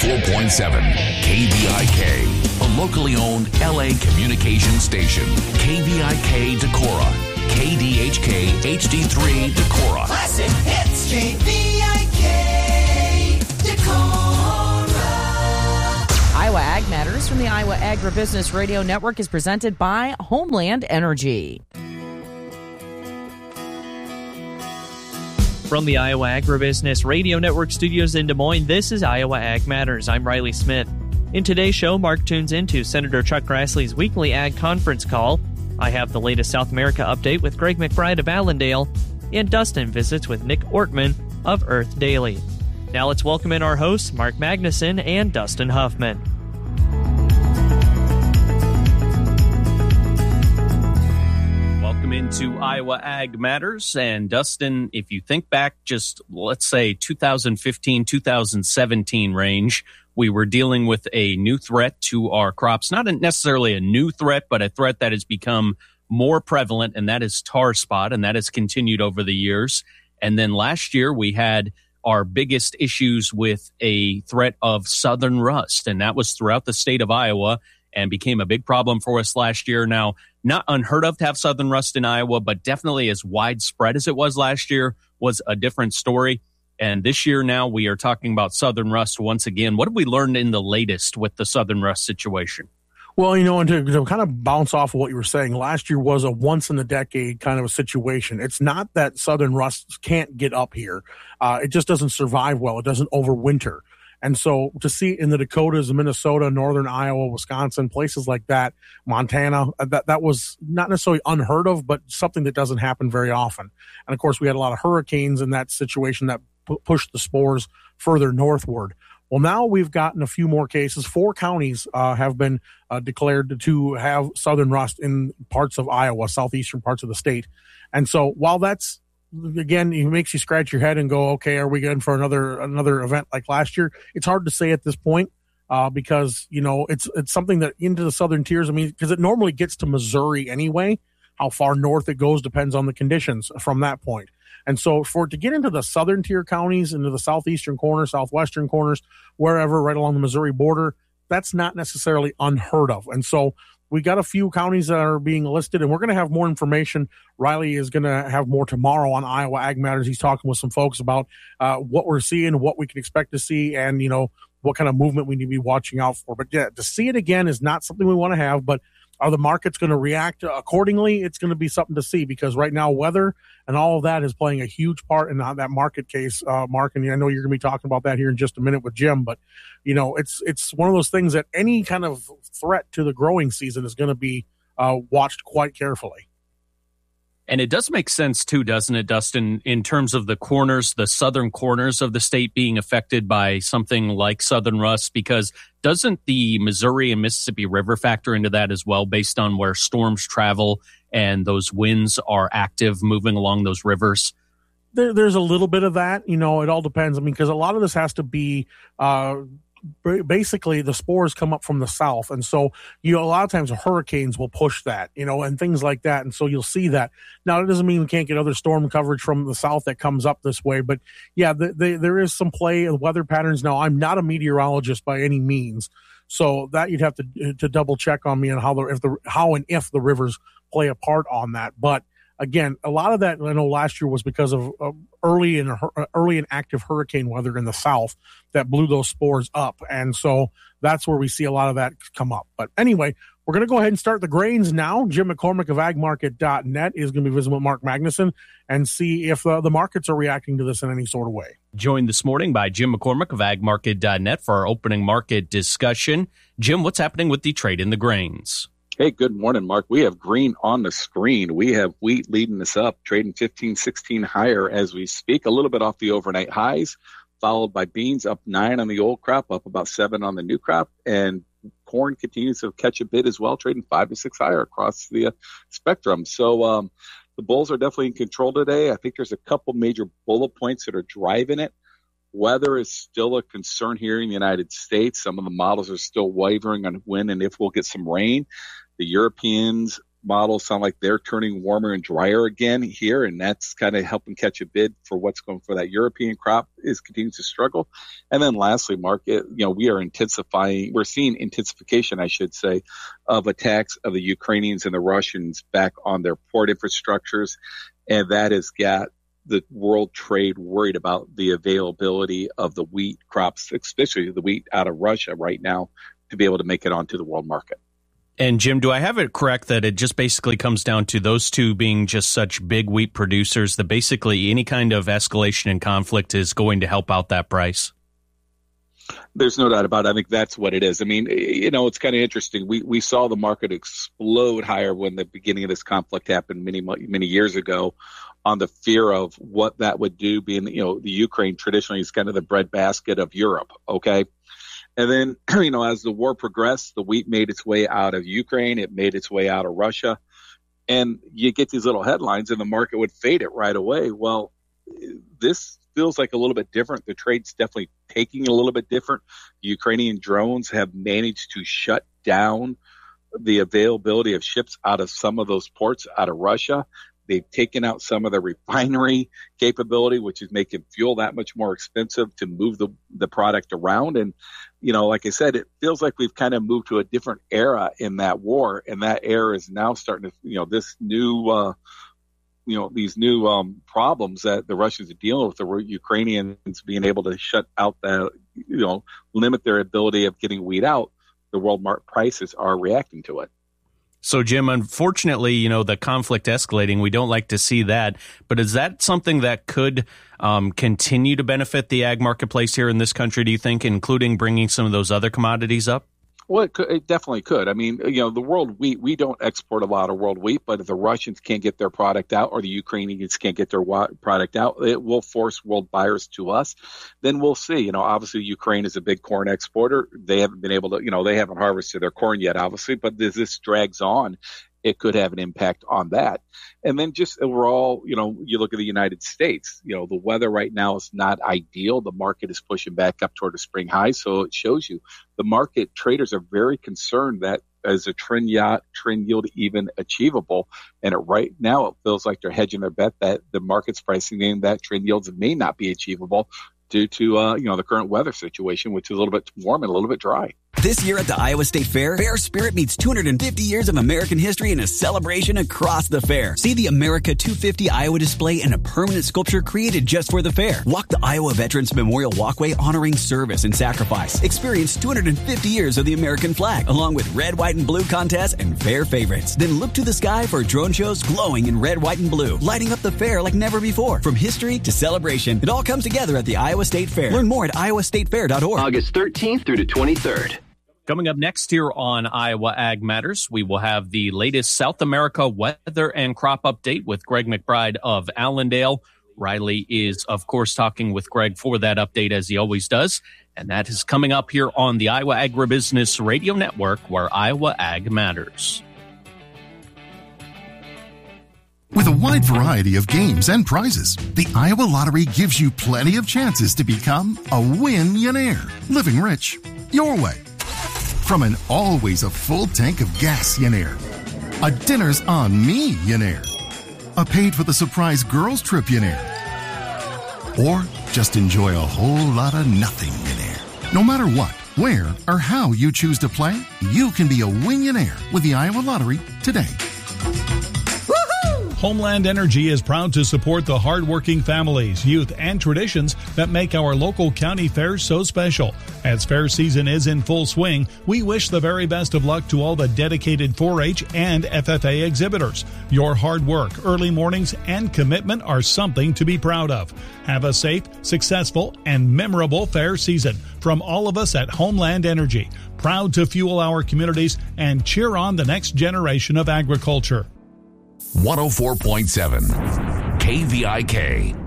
94.7 KVIK, a locally owned LA communication station. KVIK Decorah, KDHK HD3 Decorah. Classic hits, KVIK Decorah. Iowa Ag Matters from the Iowa Agribusiness Radio Network is presented by Homeland Energy. From the Iowa Agribusiness Radio Network studios in Des Moines, this is Iowa Ag Matters. I'm Riley Smith. In today's show, Mark tunes into Senator Chuck Grassley's weekly ag conference call. I have the latest South America update with Greg McBride of Allendale, and Dustin visits with Nick Ortman of Earth Daily. Now let's welcome in our hosts, Mark Magnuson and Dustin Huffman. Welcome into Iowa Ag Matters. And Dustin, if you think back just, let's say, 2015, 2017 range, we were dealing with a new threat to our crops. Not necessarily a new threat, but a threat that has become more prevalent, and that is tar spot, and that has continued over the years. And then last year, we had our biggest issues with a threat of southern rust, and that was throughout the state of Iowa and became a big problem for us last year. Now, not unheard of to have southern rust in Iowa, but definitely as widespread as it was last year was a different story. And this year now we are talking about southern rust once again. What have we learned in the latest with the southern rust situation? Well, and to kind of bounce off of what you were saying, last year was a once-in-a-decade kind of a situation. It's not that southern rust can't get up here. It just doesn't survive well. It doesn't overwinter. And so to see in the Dakotas, Minnesota, northern Iowa, Wisconsin, places like that, Montana, that was not necessarily unheard of, but something that doesn't happen very often. And, of course, we had a lot of hurricanes in that situation that pushed the spores further northward. Well, now we've gotten a few more cases. 4 counties have been declared to have southern rust in parts of Iowa, southeastern parts of the state. And so while that's, again, it makes you scratch your head and go, okay, are we going for another event like last year? It's hard to say at this point because, it's something that into the southern tiers, because it normally gets to Missouri anyway. How far north it goes depends on the conditions from that point. And so for it to get into the southern tier counties, into the southeastern corners, southwestern corners, wherever, right along the Missouri border, that's not necessarily unheard of. And so we got a few counties that are being listed, and we're going to have more information. Riley is going to have more tomorrow on Iowa Ag Matters. He's talking with some folks about what we're seeing, what we can expect to see, and, what kind of movement we need to be watching out for. But yeah, to see it again is not something we want to have, but are the markets going to react accordingly? It's going to be something to see, because right now weather and all of that is playing a huge part in that market case, Mark. And I know you're going to be talking about that here in just a minute with Jim. But, it's one of those things that any kind of threat to the growing season is going to be watched quite carefully. And it does make sense, too, doesn't it, Dustin, in terms of the corners, the southern corners of the state being affected by something like southern rust, because doesn't the Missouri and Mississippi River factor into that as well, based on where storms travel and those winds are active moving along those rivers? There's a little bit of that. It all depends. Because a lot of this has to be basically the spores come up from the south. And so, a lot of times hurricanes will push that, and things like that. And so you'll see that. Now, it doesn't mean we can't get other storm coverage from the south that comes up this way. But yeah, there is some play in weather patterns. Now, I'm not a meteorologist by any means, so that you'd have to double check on me on how and if the rivers play a part on that. But again, a lot of that I know last year was because of early and active hurricane weather in the south that blew those spores up. And so that's where we see a lot of that come up. But anyway, we're going to go ahead and start the grains now. Jim McCormick of agmarket.net is going to be visiting with Mark Magnuson and see if the markets are reacting to this in any sort of way. Joined this morning by Jim McCormick of agmarket.net for our opening market discussion. Jim, what's happening with the trade in the grains? Hey, good morning, Mark. We have green on the screen. We have wheat leading us up, trading 15, 16 higher as we speak, a little bit off the overnight highs, followed by beans up 9 on the old crop, up about 7 on the new crop, and corn continues to catch a bid as well, trading 5 to 6 higher across the spectrum. So the bulls are definitely in control today. I think there's a couple major bullet points that are driving it. Weather is still a concern here in the United States. Some of the models are still wavering on when and if we'll get some rain. The Europeans models sound like they're turning warmer and drier again here, and that's kind of helping catch a bid for what's going for that European crop is continuing to struggle. And then lastly, Mark, we are intensifying. We're seeing intensification, I should say, of attacks of the Ukrainians and the Russians back on their port infrastructures, and that has got the world trade worried about the availability of the wheat crops, especially the wheat out of Russia right now, to be able to make it onto the world market. And Jim, do I have it correct that it just basically comes down to those two being just such big wheat producers that basically any kind of escalation in conflict is going to help out that price? There's no doubt about it. I think that's what it is. I mean, it's kind of interesting. We saw the market explode higher when the beginning of this conflict happened many years ago, on the fear of what that would do, being, the Ukraine traditionally is kind of the breadbasket of Europe. Okay. And then, as the war progressed, the wheat made its way out of Ukraine. It made its way out of Russia. And you get these little headlines and the market would fade it right away. Well, this feels like a little bit different. The trade's definitely taking a little bit different. The Ukrainian drones have managed to shut down the availability of ships out of some of those ports out of Russia. They've taken out some of the refinery capability, which is making fuel that much more expensive to move the product around. And, like I said, it feels like we've kind of moved to a different era in that war. And that era is now starting to, this new, these new problems that the Russians are dealing with, the Ukrainians being able to shut out limit their ability of getting wheat out. The world market prices are reacting to it. So, Jim, unfortunately, the conflict escalating, we don't like to see that. But is that something that could continue to benefit the ag marketplace here in this country, do you think, including bringing some of those other commodities up? Well, it definitely could. I mean, the world wheat, we don't export a lot of world wheat, but if the Russians can't get their product out or the Ukrainians can't get their product out, it will force world buyers to us. Then we'll see. Obviously Ukraine is a big corn exporter. They haven't been able to, they haven't harvested their corn yet, obviously, but as this drags on, it could have an impact on that. And then just overall, you look at the United States, the weather right now is not ideal. The market is pushing back up toward a spring high. So it shows you the market traders are very concerned that is a trend yield even achievable? And right now it feels like they're hedging their bet that the market's pricing in that trend yields may not be achievable due to the current weather situation, which is a little bit warm and a little bit dry. This year at the Iowa State Fair, Fair Spirit meets 250 years of American history in a celebration across the fair. See the America 250 Iowa display and a permanent sculpture created just for the fair. Walk the Iowa Veterans Memorial Walkway honoring service and sacrifice. Experience 250 years of the American flag, along with red, white, and blue contests and fair favorites. Then look to the sky for drone shows glowing in red, white, and blue, lighting up the fair like never before. From history to celebration, it all comes together at the Iowa State Fair. Learn more at iowastatefair.org. August 13th through the 23rd. Coming up next here on Iowa Ag Matters, we will have the latest South America weather and crop update with Greg McBride of Allendale. Riley is, of course, talking with Greg for that update, as he always does. And that is coming up here on the Iowa Agribusiness Radio Network, where Iowa Ag Matters. With a wide variety of games and prizes, the Iowa Lottery gives you plenty of chances to become a win-yonaire, living rich your way. From an always a full tank of gas-yonaire, a dinner's on me-yonaire, a paid for the surprise girls trip-yonaire, or just enjoy a whole lot of nothing-yonaire. No matter what, where, or how you choose to play, you can be a win-yonaire with the Iowa Lottery today. Homeland Energy is proud to support the hardworking families, youth, and traditions that make our local county fairs so special. As fair season is in full swing, we wish the very best of luck to all the dedicated 4-H and FFA exhibitors. Your hard work, early mornings, and commitment are something to be proud of. Have a safe, successful, and memorable fair season from all of us at Homeland Energy. Proud to fuel our communities and cheer on the next generation of agriculture. 104.7 KVIK.